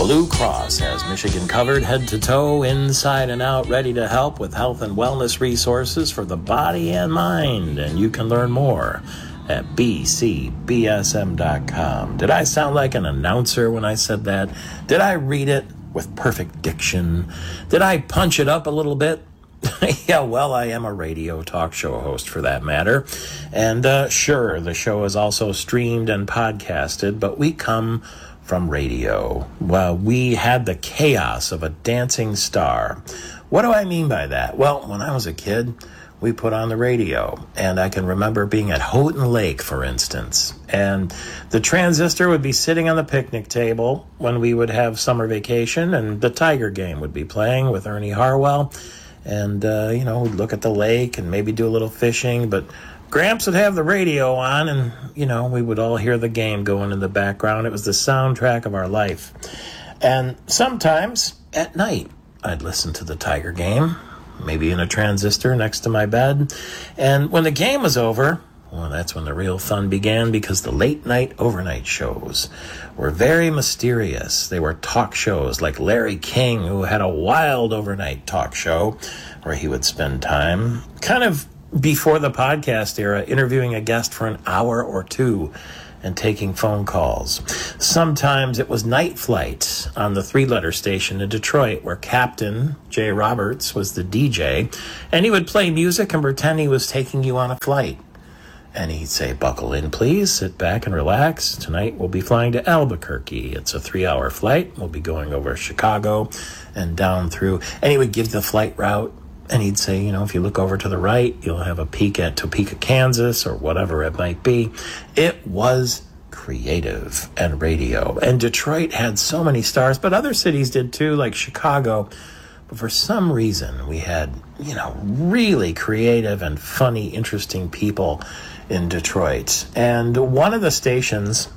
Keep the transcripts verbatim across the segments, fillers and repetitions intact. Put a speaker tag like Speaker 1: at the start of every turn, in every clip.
Speaker 1: Blue Cross has Michigan covered head to toe, inside and out, ready to help with health and wellness resources for the body and mind. And you can learn more at b c b s m dot com. Did I sound like an announcer when I said that? Did I read it with perfect diction? Did I punch it up a little bit? Yeah, well, I am a radio talk show host for that matter. And uh, sure, the show is also streamed and podcasted, but we come from radio. Well, we had the chaos of a dancing star. What do I mean by that? Well, when I was a kid, we put on the radio, and I can remember being at Houghton Lake, for instance, and the transistor would be sitting on the picnic table when we would have summer vacation, and the Tiger game would be playing with Ernie Harwell, and, uh, you know, we'd look at the lake and maybe do a little fishing, but Gramps would have the radio on, and, you know, we would all hear the game going in the background. It was the soundtrack of our life. And sometimes, at night, I'd listen to the Tiger game, maybe in a transistor next to my bed. And when the game was over, well, that's when the real fun began, because the late-night overnight shows were very mysterious. They were talk shows like Larry King, who had a wild overnight talk show where he would spend time, kind of before the podcast era, interviewing a guest for an hour or two and taking phone calls. Sometimes it was Night Flight on the three-letter station in Detroit, where Captain Jay Roberts was the D J, and he would play music and pretend he was taking you on a flight. And he'd say, "Buckle in, please. Sit back and relax. Tonight we'll be flying to Albuquerque. It's a three-hour flight. We'll be going over Chicago and down through." And he would give the flight route. And he'd say, you know, if you look over to the right, you'll have a peek at Topeka, Kansas, or whatever it might be. It was creative and radio. And Detroit had so many stars, but other cities did too, like Chicago. But for some reason, we had, you know, really creative and funny, interesting people in Detroit. And one of the stations,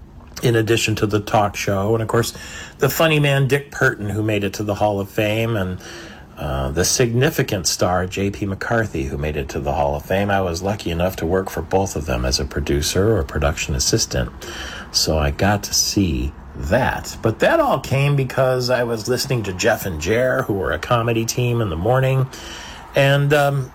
Speaker 1: in addition to the talk show, and of course, the funny man Dick Purton, who made it to the Hall of Fame, and Uh, the significant star, J P McCarthy, who made it to the Hall of Fame. I was lucky enough to work for both of them as a producer or production assistant, so I got to see that. But that all came because I was listening to Jeff and Jer, who were a comedy team in the morning, and um,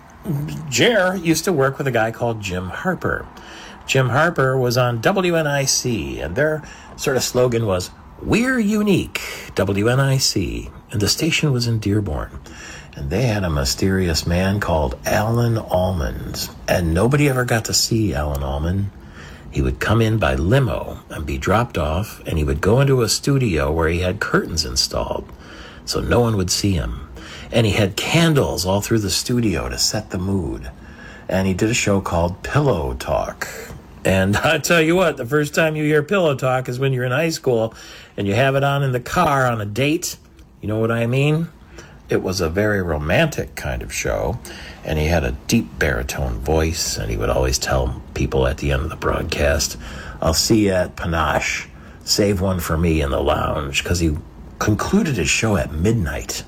Speaker 1: Jer used to work with a guy called Jim Harper. Jim Harper was on W N I C, and their sort of slogan was, "We're unique, W N I C." And the station was in Dearborn. And they had a mysterious man called Alan Almond. And nobody ever got to see Alan Almond. He would come in by limo and be dropped off, and he would go into a studio where he had curtains installed so no one would see him. And he had candles all through the studio to set the mood. And he did a show called Pillow Talk. And I tell you what, the first time you hear Pillow Talk is when you're in high school and you have it on in the car on a date. You know what I mean? It was a very romantic kind of show, and he had a deep baritone voice, and he would always tell people at the end of the broadcast, "I'll see you at Panache. Save one for me in the lounge," because he concluded his show at midnight.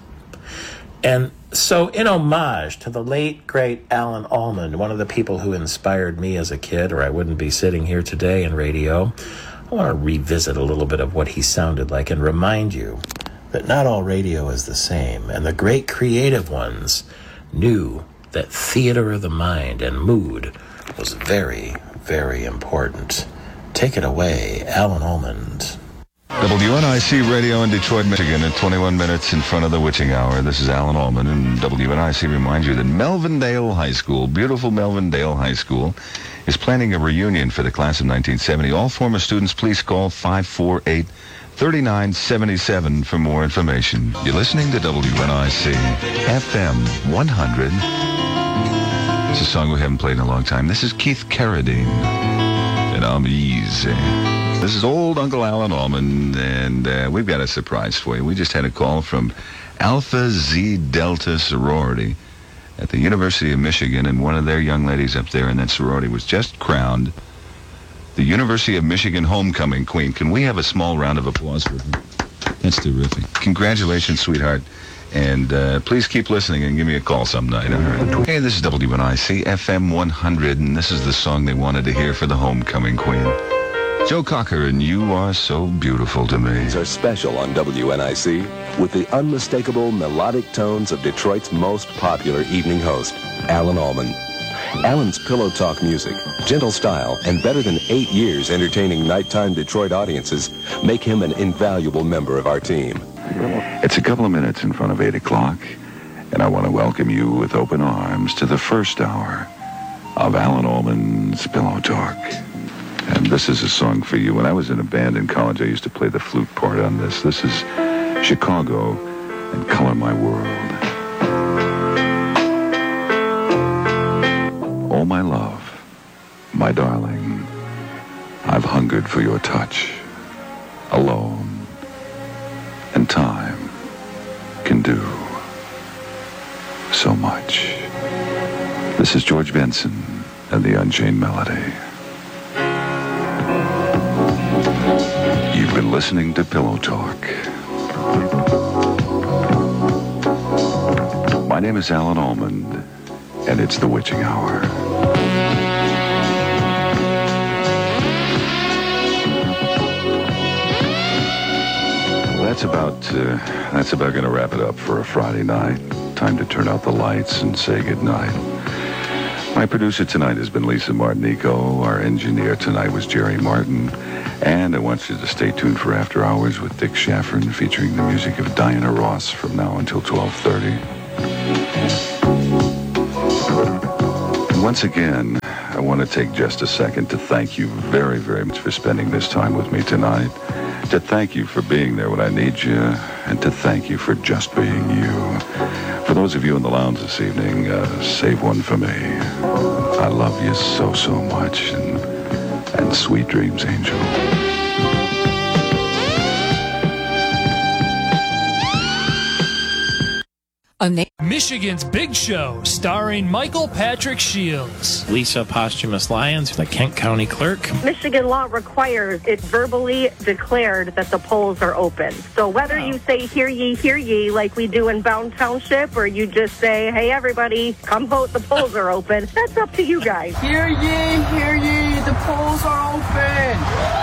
Speaker 1: And so, in homage to the late, great Alan Almond, one of the people who inspired me as a kid, or I wouldn't be sitting here today in radio, I want to revisit a little bit of what he sounded like and remind you that not all radio is the same, and the great creative ones knew that theater of the mind and mood was very, very important. Take it away, Alan Almond.
Speaker 2: W N I C Radio in Detroit, Michigan, at twenty-one minutes in front of the witching hour. This is Alan Almond, and W N I C reminds you that Melvindale High School, beautiful Melvindale High School, is planning a reunion for the class of nineteen seventy. All former students, please call five four eight, three nine seven seven for more information. You're listening to W N I C F M one hundred. It's a song we haven't played in a long time. This is Keith Carradine, and I'm easy. This is old Uncle Alan Almond, and uh, we've got a surprise for you. We just had a call from Alpha Zeta Delta sorority at the University of Michigan, and one of their young ladies up there in that sorority was just crowned the University of Michigan homecoming queen. Can we have a small round of applause for her? That's terrific. Congratulations, sweetheart. And uh, please keep listening and give me a call some night. All right. Hey, this is W N I C F M one hundred, and this is the song they wanted to hear for the homecoming queen. Joe Cocker, and You Are So Beautiful to Me.
Speaker 3: These are special on W N I C with the unmistakable melodic tones of Detroit's most popular evening host, Alan Allman. Alan's pillow talk music, gentle style, and better than eight years entertaining nighttime Detroit audiences make him an invaluable member of our team.
Speaker 2: It's a couple of minutes in front of eight o'clock, and I want to welcome you with open arms to the first hour of Alan Allman's Pillow Talk. And this is a song for you. When I was in a band in college, I used to play the flute part on this. This is Chicago and Color My World. Oh, my love, my darling, I've hungered for your touch, alone, and time can do so much. This is George Benson and the Unchained Melody. You've been listening to Pillow Talk. My name is Alan Allman, and it's the witching hour. Well, that's about uh, that's about going to wrap it up for a Friday night. Time to turn out the lights and say goodnight. My producer tonight has been Lisa Martinico. Our engineer tonight was Jerry Martin. And I want you to stay tuned for After Hours with Dick Shaffron, featuring the music of Diana Ross from now until twelve thirty. And once again, I want to take just a second to thank you very, very much for spending this time with me tonight, to thank you for being there when I need you, and to thank you for just being you. For those of you in the lounge this evening, uh, save one for me. I love you so, so much, and and sweet dreams, Angel.
Speaker 4: Michigan's Big Show, starring Michael Patrick Shields.
Speaker 1: Lisa Posthumous Lyons, the Kent County Clerk.
Speaker 5: Michigan law requires it verbally declared that the polls are open. So whether
Speaker 1: Oh.
Speaker 5: you say hear ye, hear ye, like we do in Bound Township, or you just say, hey, everybody, come vote, the polls are open, that's up to you guys.
Speaker 6: Hear ye, hear ye, the polls are open.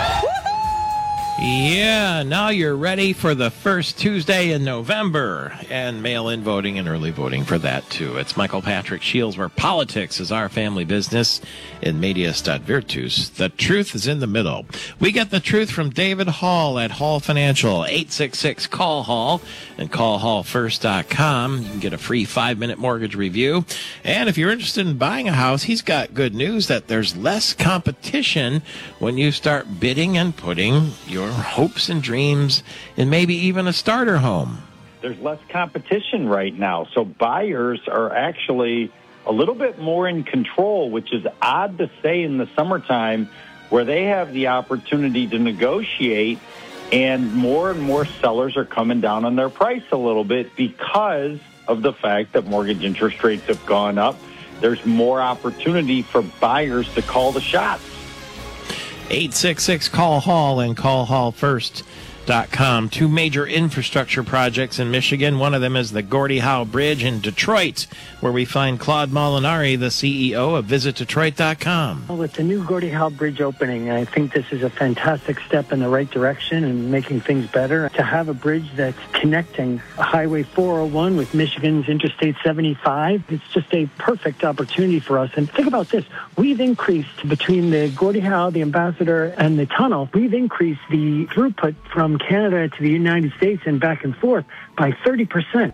Speaker 1: Yeah, now you're ready for the first Tuesday in November, and mail-in voting and early voting for that, too. It's Michael Patrick Shields, where politics is our family business in Medias dot Virtus. The truth is in the middle. We get the truth from David Hall at Hall Financial, eight six six, call Hall, and call hall first dot com. You can get a free five-minute mortgage review. And if you're interested in buying a house, he's got good news that there's less competition when you start bidding and putting your hopes and dreams and maybe even a starter home.
Speaker 7: There's less competition right now, so buyers are actually a little bit more in control, which is odd to say in the summertime, where they have the opportunity to negotiate, and more and more sellers are coming down on their price a little bit because of the fact that mortgage interest rates have gone up. There's more opportunity for buyers to call the shots.
Speaker 1: eight six six, call Hall and call hall first dot com. Two major infrastructure projects in Michigan. One of them is the Gordie Howe Bridge in Detroit, where we find Claude Molinari, the C E O of visit detroit dot com.
Speaker 8: Well, with the new Gordie Howe Bridge opening, I think this is a fantastic step in the right direction and making things better. To have a bridge that's connecting Highway four oh one with Michigan's Interstate seventy-five, it's just a perfect opportunity for us. And think about this. We've increased between the Gordie Howe, the Ambassador, and the tunnel, we've increased the throughput from Canada to the United States and back and forth by thirty percent.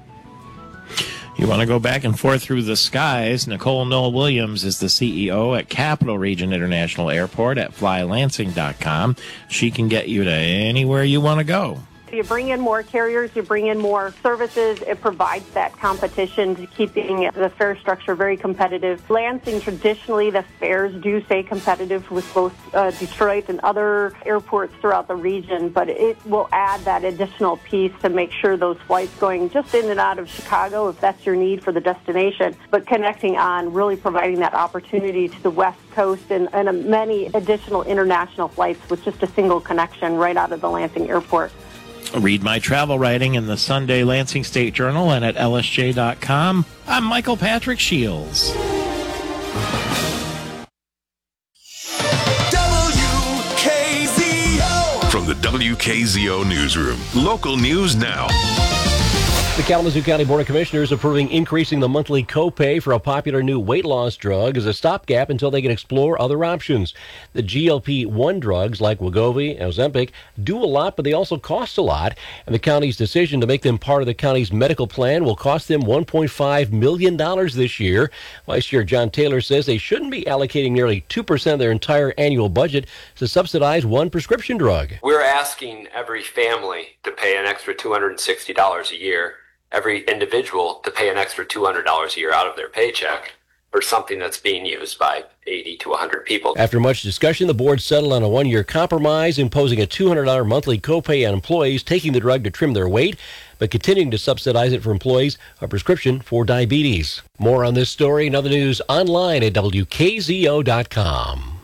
Speaker 1: You want to go back and forth through the skies? Nicole Noel Williams is the C E O at Capital Region International Airport at fly lansing dot com. She can get you to anywhere you want to go.
Speaker 5: You bring in more carriers, you bring in more services. It provides that competition to keeping the fare structure very competitive. Lansing, traditionally, the fares do stay competitive with both uh, Detroit and other airports throughout the region, but it will add that additional piece to make sure those flights going just in and out of Chicago, if that's your need for the destination, but connecting on, really providing that opportunity to the West Coast and, and many additional international flights with just a single connection right out of the Lansing airport.
Speaker 1: Read my travel writing in the Sunday Lansing State Journal and at L S J dot com. I'm Michael Patrick Shields.
Speaker 9: W K Z K Z O Newsroom. Local news now.
Speaker 10: The Kalamazoo County Board of Commissioners approving increasing the monthly copay for a popular new weight loss drug as a stopgap until they can explore other options. The G L P one drugs like Wegovy and Ozempic do a lot, but they also cost a lot. And the county's decision to make them part of the county's medical plan will cost them one point five million dollars this year. Vice Chair John Taylor says they shouldn't be allocating nearly two percent of their entire annual budget to subsidize one prescription drug.
Speaker 11: We're asking every family to pay an extra two hundred sixty dollars a year. Every individual to pay an extra two hundred dollars a year out of their paycheck for something that's being used by eighty to one hundred people.
Speaker 10: After much discussion, the board settled on a one-year compromise, imposing a two hundred dollars monthly copay on employees taking the drug to trim their weight, but continuing to subsidize it for employees a prescription for diabetes. More on this story and other news online at W K Z O dot com.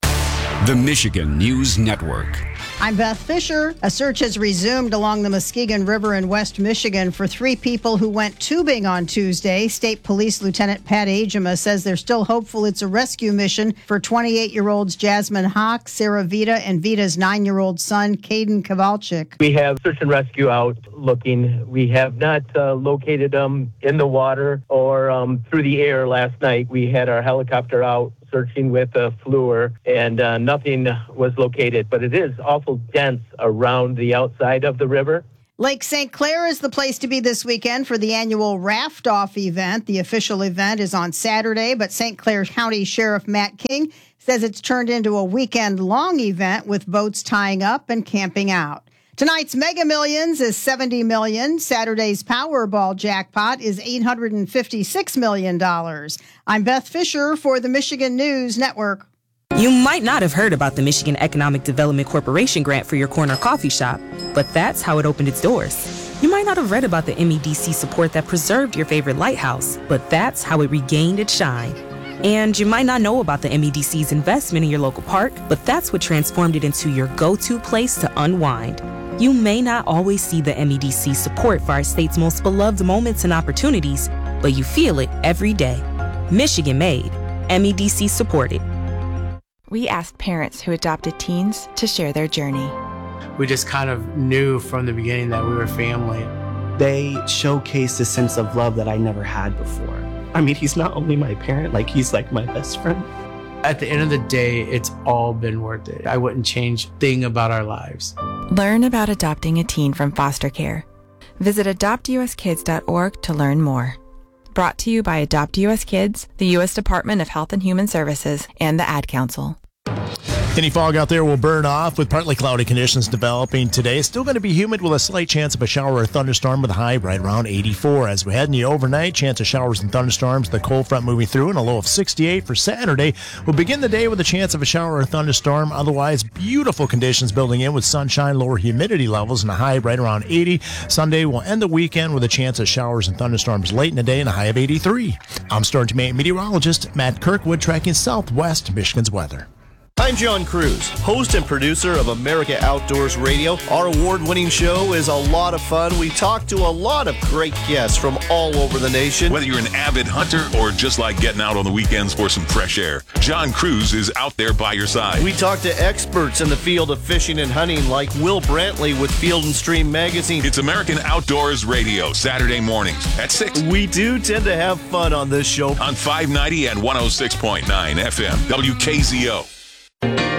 Speaker 12: The Michigan News Network.
Speaker 13: I'm Beth Fisher. A search has resumed along the Muskegon River in West Michigan for three people who went tubing on Tuesday. State Police Lieutenant Pat Agema says they're still hopeful it's a rescue mission for twenty-eight-year-olds Jasmine Hawk, Sarah Vita, and Vita's nine-year-old son, Caden Kowalczyk.
Speaker 14: We have search and rescue out looking. We have not uh, located them in the water or um, through the air last night. We had our helicopter out searching with a FLUR, and uh, nothing was located. But it is awful dense around the outside of the river.
Speaker 13: Lake Saint Clair is the place to be this weekend for the annual Raft Off event. The official event is on Saturday, but Saint Clair County Sheriff Matt King says it's turned into a weekend-long event with boats tying up and camping out. Tonight's Mega Millions is seventy million dollars. Saturday's Powerball jackpot is eight hundred fifty-six million dollars. I'm Beth Fisher for the Michigan News Network.
Speaker 15: You might not have heard about the Michigan Economic Development Corporation grant for your corner coffee shop, but that's how it opened its doors. You might not have read about the M E D C support that preserved your favorite lighthouse, but that's how it regained its shine. And you might not know about the M E D C's investment in your local park, but that's what transformed it into your go-to place to unwind. You may not always see the M E D C support for our state's most beloved moments and opportunities, but you feel it every day. Michigan made. M E D C supported.
Speaker 16: We asked parents who adopted teens to share their journey.
Speaker 17: We just kind of knew from the beginning that we were family.
Speaker 18: They showcased a sense of love that I never had before. I mean, he's not only my parent, like he's like my best friend.
Speaker 17: At the end of the day, it's all been worth it. I wouldn't change a thing about our lives.
Speaker 16: Learn about adopting a teen from foster care. Visit adopt U S kids dot org to learn more. Brought to you by Adopt U S Kids, the U S Department of Health and Human Services, and the Ad Council.
Speaker 19: Any fog out there will burn off with partly cloudy conditions developing today. It's still going to be humid with a slight chance of a shower or thunderstorm with a high right around eighty-four. As we head in the overnight, chance of showers and thunderstorms, the cold front moving through and a low of sixty-eight for Saturday. We'll begin the day with a chance of a shower or thunderstorm. Otherwise, beautiful conditions building in with sunshine, lower humidity levels, and a high right around eighty. Sunday will end the weekend with a chance of showers and thunderstorms late in the day and a high of eighty-three. I'm Storm meteorologist Matt Kirkwood tracking Southwest Michigan's weather.
Speaker 20: I'm John Cruz, host and producer of America Outdoors Radio. Our award-winning show is a lot of fun. We talk to a lot of great guests from all over the nation.
Speaker 9: Whether you're an avid hunter or just like getting out on the weekends for some fresh air, John Cruz is out there by your side.
Speaker 20: We talk to experts in the field of fishing and hunting like Will Brantley with Field and Stream Magazine.
Speaker 9: It's American Outdoors Radio, Saturday mornings at six.
Speaker 20: We do tend to have fun on this show.
Speaker 9: On five ninety and one oh six point nine F M, W K Z O.